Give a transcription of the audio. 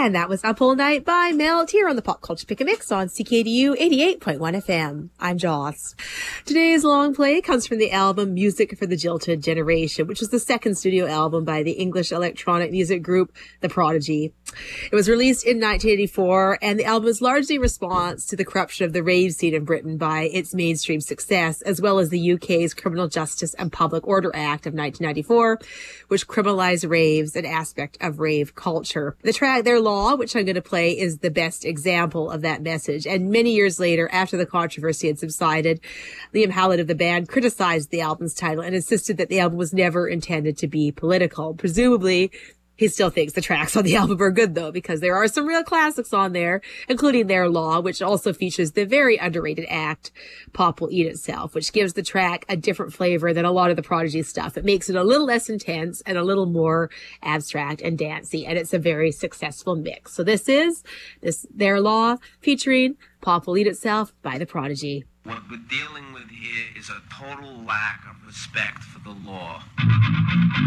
And that was Up All Night by Melt here on the Pop Culture Pick a Mix on CKDU 88.1 FM. I'm Joss. Today's long play comes from the album Music for the Jilted Generation, which was the second studio album by the English electronic music group The Prodigy. It was released in 1984, and the album is largely a response to the corruption of the rave scene in Britain by its mainstream success, as well as the UK's Criminal Justice and Public Order Act of 1994, which criminalized raves, an aspect of rave culture. The track Their Law, which I'm going to play, is the best example of that message. And many years later, after the controversy had subsided, Liam Howlett of the band criticized the album's title and insisted that the album was never intended to be political. Presumably, he still thinks the tracks on the album are good, though, because there are some real classics on there, including Their Law, which also features the very underrated act, Pop Will Eat Itself, which gives the track a different flavor than a lot of the Prodigy stuff. It makes it a little less intense and a little more abstract and dancey, and it's a very successful mix. So this is Their Law featuring Pop Will Eat Itself by The Prodigy. What we're dealing with here is a total lack of respect for the law.